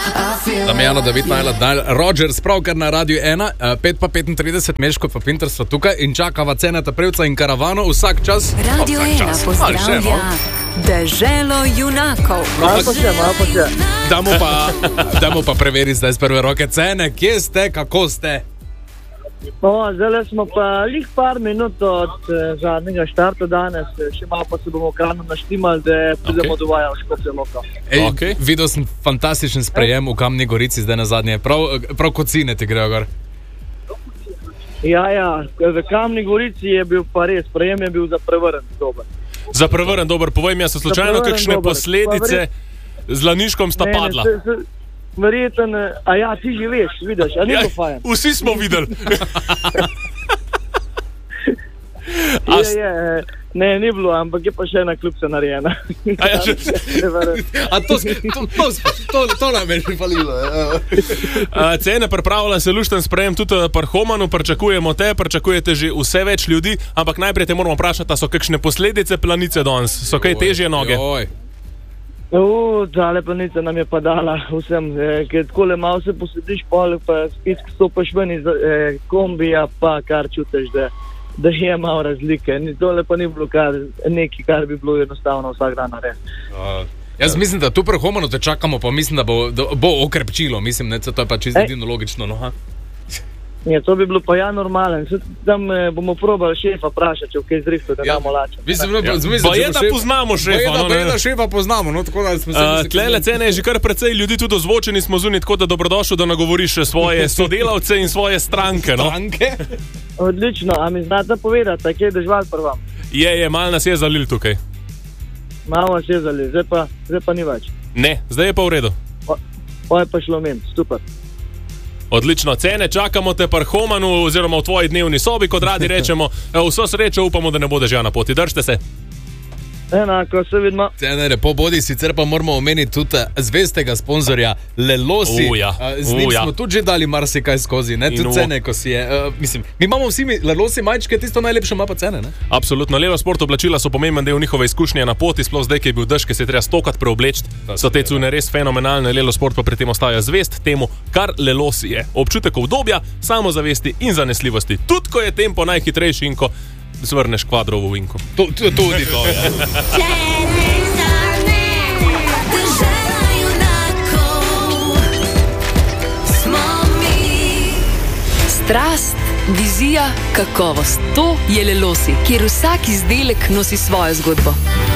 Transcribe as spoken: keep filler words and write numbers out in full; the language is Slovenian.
Damjana, David, Najla, Dajl, Rogers, pravkar na Radiu ena, pet pa petintrideset, Meško pa Pinter sva tukaj in čakava Ceneta Prevca in Karavano vsak čas. Radio ena pozdravlja Deželo junakov. Malo pa še, malo pa še. Damo pa, damo pa preveri zdaj z prve roke. Cene, kje ste, kako ste? No, zdaj smo pa lih par minut od eh, zadnjega štarta danes, še malo pa se bomo krano naštimali, da pridemo okay. do vaja v Škofjo Loko. Ej, Okay. videl sem fantastičen sprejem v Kamni Gorici zdaj na zadnje. Prav, prav kot cine ti grejo gor. Ja, ja, v Kamni Gorici je bil pa res, sprejem je bil za prevrn dober. Za prevrn dober, povej mi, a so slučajno prevrn kakšne dober. posledice z Laniškom sta Ne, ne, padla? se- se- Verjeten, a ja, ti že veš, vidiš, a ni Ja, to fajn. vsi smo videli. Je, je, ne, ni bilo, ampak je pa še ena klubca narejena. A ja, že- A to, to, to, to, to nam je že falilo. A, Cene pripravlja se lušten sprejem tudi pri Homanu, pričakujemo te, pričakujete že vse več ljudi, ampak najprej te moramo vprašati, a so kakšne posledice planice danes? So kaj težje noge? Joj. O, tale planica nam je pa dala vsem, eh, ker takole malo se posediš, pol pa spet stopaš ven iz eh, kombija, pa kar čutiš, da, da je malo razlike. Ni, tole pa ni bilo kar, nekaj, kar bi bilo enostavno vsak dan narediti. Uh, jaz mislim, da tu pri Homanu te čakamo, pa mislim, da bo, da bo okrepčilo. Mislim, ne, to je pa čisto Ej. edino logično. No, ha? Ja, to bi bilo pa ja normalen. Saj tam eh, bomo probali šefa vprašati, če v kaj zrihto, da Ja, damo lačen. Mislim, no, Ja. mislim, Pa če je, bo da šef- poznamo Pa je, šefa. da, no, pa je, ne. da šefa poznamo, no, tako da smo se... Uh, Tlele Cene je že kar precej ljudi tudi ozvočeni smo zunaj, tako da dobrodošel, da nagovoriš svoje sodelavce in svoje stranke. No? Stranke? Odlično, a mi znate povedati, a kje je držval pri vam? Je, je, mal nas je zalil tukaj. Malo vas je zali, zdaj pa, zdaj pa ni več. Ne, zdaj je pa v redu. Pa je pa šlo men, super. Odlično, Cene, čakamo te pri Homanu oziroma v tvoji dnevni sobi, kot radi rečemo. Vso srečo, upamo, da ne boš že na poti. Držite se. Enako, se vidimo. Cene, lepo bodi, sicer pa moramo omeniti tudi zvestega sponzorja Lelosi. U, ja. Uh, Z njim U, ja. smo tudi že dali marsikaj skozi, ne, In tudi u. Cene, ko si je. Uh, mislim, mi imamo vsi mi Lelosi majčke, tisto najlepše ima pa Cene, ne? Absolutno, Lelo Sport oblačila so pomemben del njihove izkušnje na poti, sploh zdaj, ki je bil dež, ki se je treba stokrat preobleči. So te cune res fenomenalne, Lelo Sport pa pri tem ostaja zvest temu, kar Lelosi je. Občutek obdobja, samozavesti in zanesljivosti. Tudi ko je tempo najhitrejši in ko zvrneš kvadrovo vinko. To, to, tudi to, ja. Dežela junakov smo mi. Strast, vizija, kakovost. To je Lelosi, kjer vsak izdelek nosi svojo zgodbo.